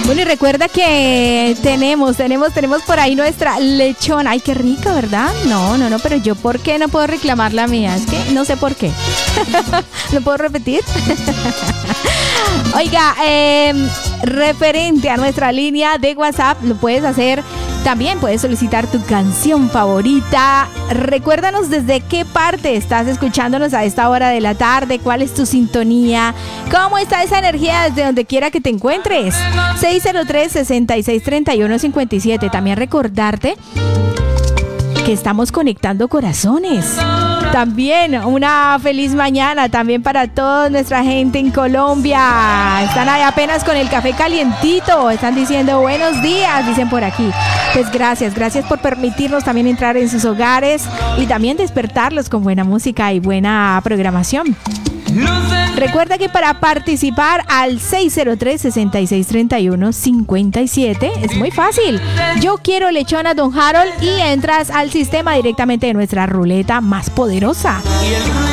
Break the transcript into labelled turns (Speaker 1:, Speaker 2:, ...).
Speaker 1: Bueno, y recuerda que tenemos por ahí nuestra lechona. Ay, qué rica, ¿verdad? No, pero yo ¿por qué no puedo reclamar la mía? Es que no sé por qué. ¿Lo puedo repetir? Oiga, referente a nuestra línea de WhatsApp, lo puedes hacer. También puedes solicitar tu canción favorita. Recuérdanos desde qué parte estás escuchándonos a esta hora de la tarde, cuál es tu sintonía, cómo está esa energía desde donde quiera que te encuentres. 603-6631-57. También recordarte que estamos conectando corazones. También una feliz mañana también para toda nuestra gente en Colombia. Están ahí apenas con el café calientito. Están diciendo buenos días, dicen por aquí. Pues gracias por permitirnos también entrar en sus hogares y también despertarlos con buena música y buena programación. Recuerda que para participar al 603-6631-57 es muy fácil. Yo quiero lechona Don Harold y entras al sistema directamente de nuestra ruleta más poderosa.